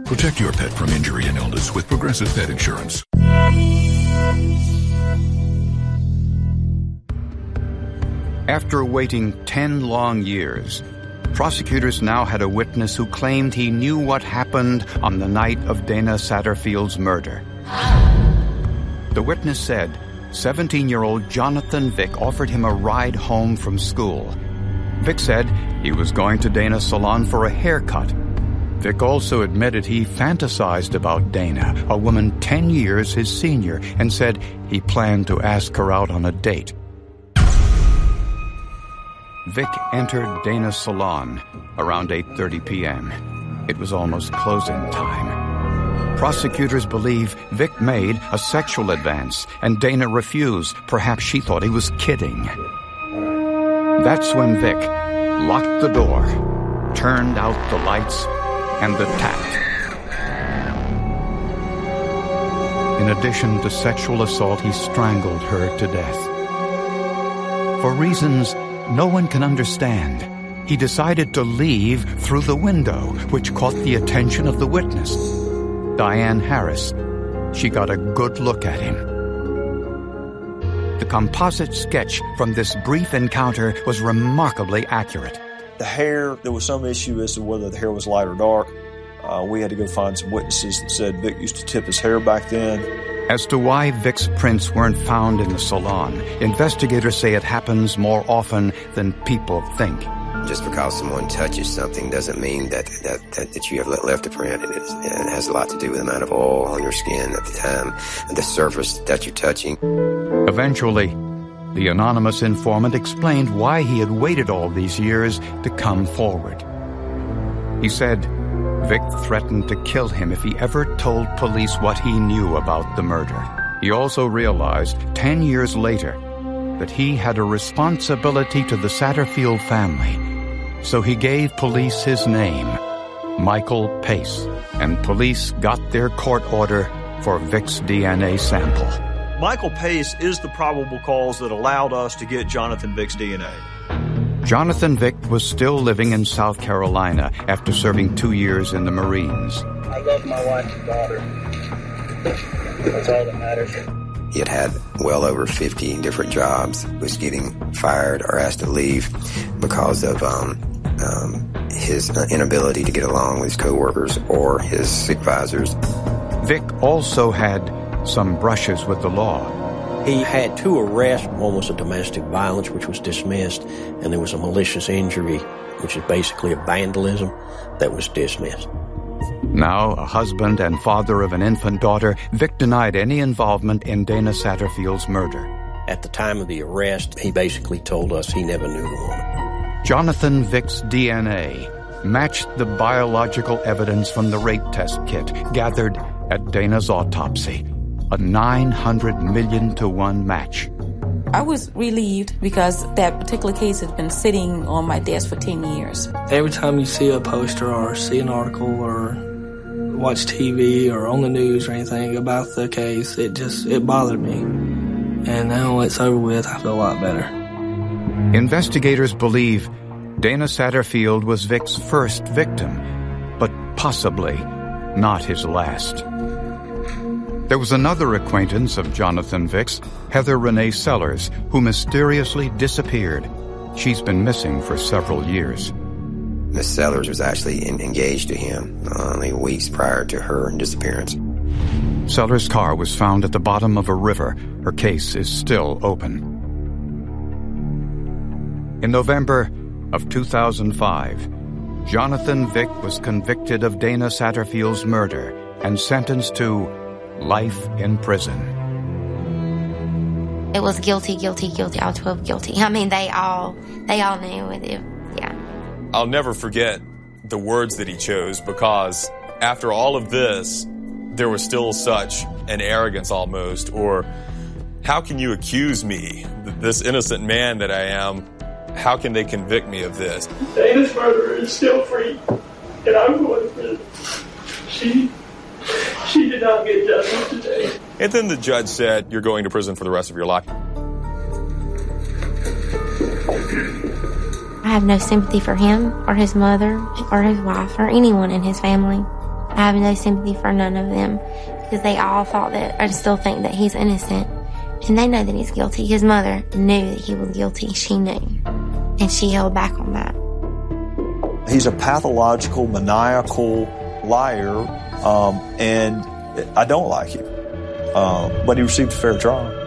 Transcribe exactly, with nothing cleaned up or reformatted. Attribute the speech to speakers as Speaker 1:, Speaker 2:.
Speaker 1: Protect your pet from injury and illness with Progressive Pet Insurance.
Speaker 2: After waiting ten long years, prosecutors now had a witness who claimed he knew what happened on the night of Dana Satterfield's murder. The witness said seventeen-year-old Jonathan Vick offered him a ride home from school. Vick said he was going to Dana's salon for a haircut. Vick also admitted he fantasized about Dana, a woman ten years his senior, and said he planned to ask her out on a date. Vick entered Dana's salon around eight thirty p.m. It was almost closing time. Prosecutors believe Vick made a sexual advance, and Dana refused. Perhaps she thought he was kidding. That's when Vick locked the door, turned out the lights, and attacked. In addition to sexual assault, he strangled her to death. For reasons no one can understand, he decided to leave through the window, which caught the attention of the witness, Diane Harris. She got a good look at him. The composite sketch from this brief encounter was remarkably accurate.
Speaker 3: The hair, there was some issue as to whether the hair was light or dark. Uh, we had to go find some witnesses that said Vick used to tip his hair back then.
Speaker 2: As to why Vick's prints weren't found in the salon, investigators say it happens more often than people think.
Speaker 4: Just because someone touches something doesn't mean that that, that, that you have left a print. It, is, it has a lot to do with the amount of oil on your skin at the time, and the surface that you're touching.
Speaker 2: Eventually, the anonymous informant explained why he had waited all these years to come forward. He said Vick threatened to kill him if he ever told police what he knew about the murder. He also realized ten years later that he had a responsibility to the Satterfield family, so he gave police his name, Michael Pace, and police got their court order for Vick's D N A sample.
Speaker 3: Michael Pace is the probable cause that allowed us to get Jonathan Vick's D N A.
Speaker 2: Jonathan Vick was still living in South Carolina after serving two years in the Marines.
Speaker 5: I love my wife and daughter. That's all that matters.
Speaker 4: He had had well over fifty different jobs, was getting fired or asked to leave because of um, um, his inability to get along with his coworkers or his supervisors.
Speaker 2: Vick also had some brushes with the law.
Speaker 6: He had two arrests. One was a domestic violence, which was dismissed, and there was a malicious injury, which is basically a vandalism, that was dismissed.
Speaker 2: Now a husband and father of an infant daughter, Vick denied any involvement in Dana Satterfield's murder.
Speaker 6: At the time of the arrest, he basically told us he never knew the woman.
Speaker 2: Jonathan Vick's D N A matched the biological evidence from the rape test kit gathered at Dana's autopsy. A nine hundred million to one match.
Speaker 7: I was relieved because that particular case has been sitting on my desk for ten years.
Speaker 8: Every time you see a poster or see an article or watch T V or on the news or anything about the case, it just, it bothered me. And now it's over with, I feel a lot better.
Speaker 2: Investigators believe Dana Satterfield was Vick's first victim, but possibly not his last. There was another acquaintance of Jonathan Vick's, Heather Renee Sellers, who mysteriously disappeared. She's been missing for several years.
Speaker 4: Miss Sellers was actually in, engaged to him only weeks prior to her disappearance.
Speaker 2: Sellers' car was found at the bottom of a river. Her case is still open. In November of two thousand five, Jonathan Vick was convicted of Dana Satterfield's murder and sentenced to life in prison.
Speaker 9: It was guilty, guilty, guilty, all twelve guilty. I mean, they all, they all knew it. Yeah.
Speaker 10: I'll never forget the words that he chose, because after all of this, there was still such an arrogance almost, or how can you accuse me, this innocent man that I am, how can they convict me of this?
Speaker 5: Dana's murderer is still free, and I'm going to prison. She... She did not get justice today.
Speaker 10: And then the judge said, you're going to prison for the rest of your life.
Speaker 9: I have no sympathy for him or his mother or his wife or anyone in his family. I have no sympathy for none of them because they all thought that, I still think that he's innocent. And they know that he's guilty. His mother knew that he was guilty. She knew. And she held back on that.
Speaker 3: He's a pathological, maniacal liar, um, and I don't like him. Um, but he received a fair trial.